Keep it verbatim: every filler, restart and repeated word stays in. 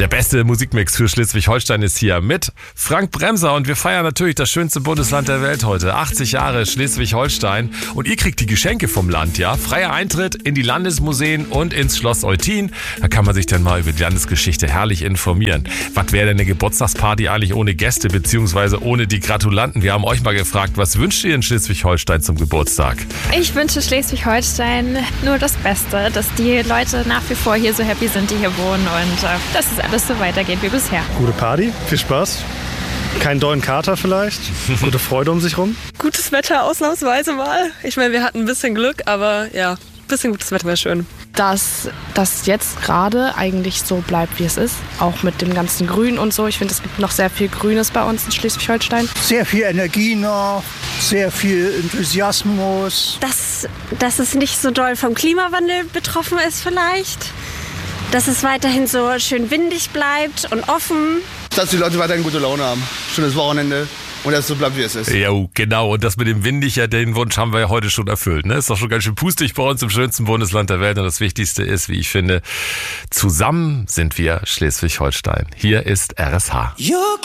Der beste Musikmix für Schleswig-Holstein ist hier mit Frank Bremser und wir feiern natürlich das schönste Bundesland der Welt heute. achtzig Jahre Schleswig-Holstein und ihr kriegt die Geschenke vom Land, ja? Freier Eintritt in die Landesmuseen und ins Schloss Eutin. Da kann man sich dann mal über die Landesgeschichte herrlich informieren. Was wäre denn eine Geburtstagsparty eigentlich ohne Gäste bzw. ohne die Gratulanten? Wir haben euch mal gefragt, was wünscht ihr in Schleswig-Holstein zum Geburtstag? Ich wünsche Schleswig-Holstein nur das Beste, dass die Leute nach wie vor hier so happy sind, die hier wohnen und äh, dass es alles so weitergeht wie bisher. Gute Party, viel Spaß. Keinen dollen Kater vielleicht. Gute Freude um sich rum. Gutes Wetter ausnahmsweise mal. Ich meine, wir hatten ein bisschen Glück, aber ja, ein bisschen gutes Wetter wäre schön. Dass das jetzt gerade eigentlich so bleibt, wie es ist. Auch mit dem ganzen Grün und so. Ich finde, es gibt noch sehr viel Grünes bei uns in Schleswig-Holstein. Sehr viel Energie noch, sehr viel Enthusiasmus. Dass, dass es nicht so doll vom Klimawandel betroffen ist vielleicht. Dass es weiterhin so schön windig bleibt und offen. Dass die Leute weiterhin gute Laune haben. Schönes Wochenende. Und dass es so bleibt, wie es ist. Ja, genau. Und das mit dem Windig, ja, den Wunsch haben wir ja heute schon erfüllt. Ne? Ist doch schon ganz schön pustig bei uns im schönsten Bundesland der Welt. Und das Wichtigste ist, wie ich finde, zusammen sind wir Schleswig-Holstein. Hier ist R S H.